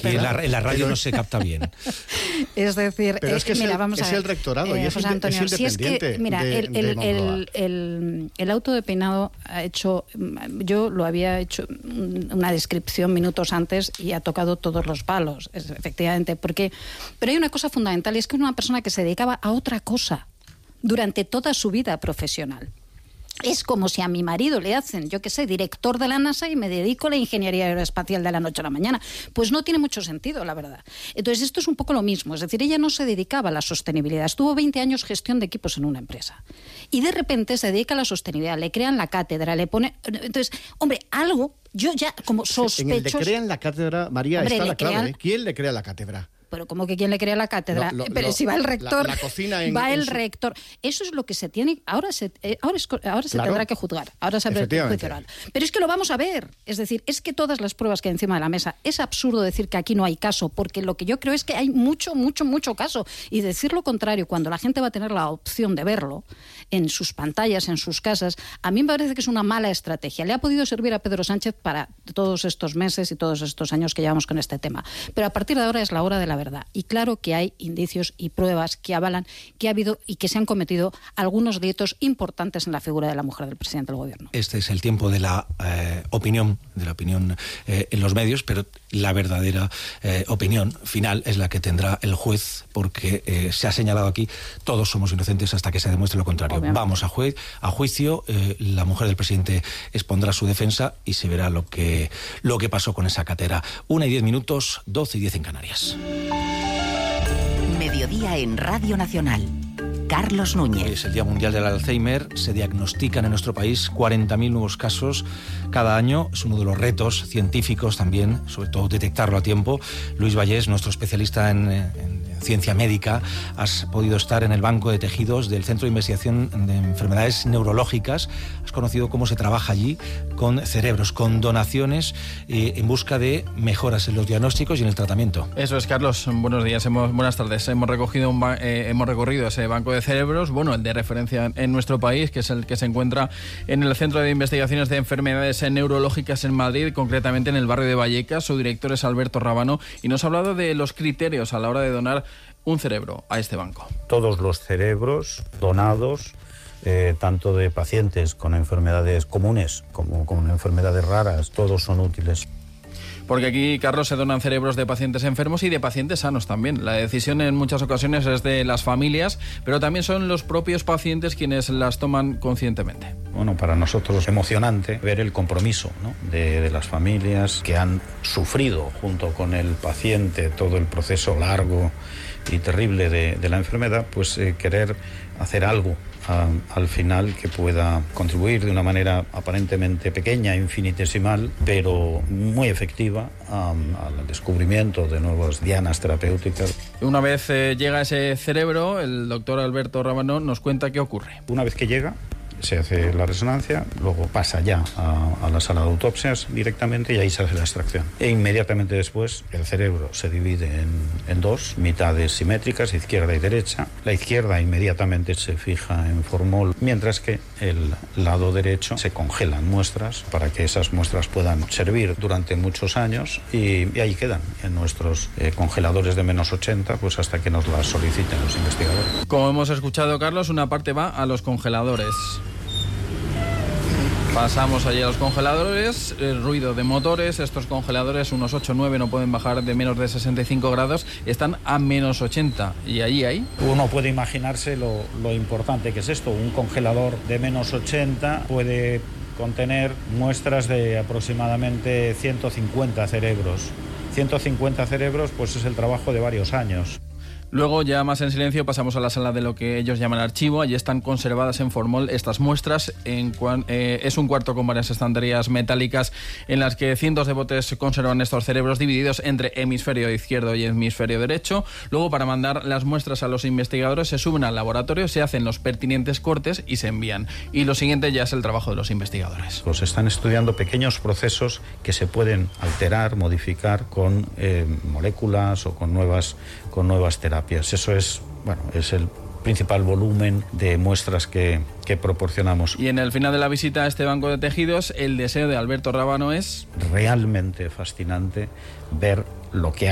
aquí en la radio no se capta bien. Es decir, pero es que mira, vamos a ver. el rectorado y es Antonio, independiente. Si es que, mira, el auto de peinado ha hecho, yo lo había hecho una descripción minutos antes y ha tocado todos los palos, efectivamente, pero hay una cosa fundamental, y es que es una persona que se dedicaba a otra cosa durante toda su vida profesional. Es como si a mi marido le hacen, yo qué sé, director de la NASA y me dedico a la ingeniería aeroespacial de la noche a la mañana. Pues no tiene mucho sentido, la verdad. Entonces, esto es un poco lo mismo. Es decir, ella no se dedicaba a la sostenibilidad. Estuvo 20 años gestión de equipos en una empresa. Y de repente se dedica a la sostenibilidad. Le crean la cátedra, le pone... Entonces, hombre, algo... Yo ya como sospecho... En el de crean la cátedra, María, hombre, está la clave. ¿Eh? ¿Quién le crea la cátedra? Pero como que quién le crea la cátedra, pero si va el rector, la cocina rector. Eso es lo que se tiene, ahora se tendrá que juzgar, ahora se abre el juicio oral. Pero es que lo vamos a ver, es decir, es que todas las pruebas que hay encima de la mesa, es absurdo decir que aquí no hay caso, porque lo que yo creo es que hay mucho caso, y decir lo contrario cuando la gente va a tener la opción de verlo en sus pantallas, en sus casas, a mí me parece que es una mala estrategia. Le ha podido servir a Pedro Sánchez para todos estos meses y todos estos años que llevamos con este tema, pero a partir de ahora es la hora de la verdad. Y claro que hay indicios y pruebas que avalan que ha habido y que se han cometido algunos delitos importantes en la figura de la mujer del presidente del gobierno. Este es el tiempo de la opinión en los medios, pero la verdadera opinión final es la que tendrá el juez, porque se ha señalado aquí, todos somos inocentes hasta que se demuestre lo contrario. Obviamente. Vamos a juicio, la mujer del presidente expondrá su defensa y se verá lo que pasó con esa cátedra. 1:10, 12:10 en Canarias. Mediodía en Radio Nacional. Carlos Núñez. Es el Día Mundial del Alzheimer. Se diagnostican en nuestro país 40.000 nuevos casos cada año. Es uno de los retos científicos también, sobre todo detectarlo a tiempo. Luis Vallés, nuestro especialista en ciencia médica, has podido estar en el banco de tejidos del Centro de Investigación de Enfermedades Neurológicas. Has conocido cómo se trabaja allí con cerebros, con donaciones, en busca de mejoras en los diagnósticos y en el tratamiento. Eso es, Carlos. Buenos días, buenas tardes. Hemos recorrido ese banco de cerebros, el de referencia en nuestro país, que es el que se encuentra en el Centro de Investigaciones de Enfermedades Neurológicas en Madrid, concretamente en el barrio de Vallecas. Su director es Alberto Rábano y nos ha hablado de los criterios a la hora de donar un cerebro a este banco. Todos los cerebros donados, tanto de pacientes con enfermedades comunes como con enfermedades raras, todos son útiles. Porque aquí, Carlos, se donan cerebros de pacientes enfermos y de pacientes sanos también. La decisión en muchas ocasiones es de las familias, pero también son los propios pacientes quienes las toman conscientemente. Bueno, para nosotros es emocionante ver el compromiso, ¿no?, de las familias que han sufrido junto con el paciente todo el proceso largo y terrible de la enfermedad, pues querer hacer algo al final que pueda contribuir de una manera aparentemente pequeña, infinitesimal, pero muy efectiva al descubrimiento de nuevas dianas terapéuticas. Una vez llega ese cerebro, el doctor Alberto Rábano nos cuenta qué ocurre. Una vez que llega, se hace la resonancia, luego pasa ya a la sala de autopsias directamente y ahí se hace la extracción. E inmediatamente después el cerebro se divide en dos mitades simétricas, izquierda y derecha. La izquierda inmediatamente se fija en formol, mientras que el lado derecho se congelan muestras para que esas muestras puedan servir durante muchos años y ahí quedan en nuestros congeladores de -80, pues hasta que nos las soliciten los investigadores. Como hemos escuchado, Carlos, una parte va a los congeladores. Pasamos allí a los congeladores, el ruido de motores. Estos congeladores, unos 8 o 9, no pueden bajar de menos de 65 grados, están a -80. ¿Y allí hay? Uno puede imaginarse lo importante que es esto. Un congelador de -80 puede contener muestras de aproximadamente 150 cerebros. 150 cerebros, pues es el trabajo de varios años. Luego, ya más en silencio, pasamos a la sala de lo que ellos llaman archivo. Allí están conservadas en formol estas muestras. Es un cuarto con varias estanterías metálicas en las que cientos de botes conservan estos cerebros divididos entre hemisferio izquierdo y hemisferio derecho. Luego, para mandar las muestras a los investigadores, se suben al laboratorio, se hacen los pertinentes cortes y se envían. Y lo siguiente ya es el trabajo de los investigadores. Pues están estudiando pequeños procesos que se pueden alterar, modificar con moléculas o con nuevas terapias. Eso es el principal volumen de muestras que proporcionamos. Y en el final de la visita a este banco de tejidos, el deseo de Alberto Rábano es... realmente fascinante ver lo que hay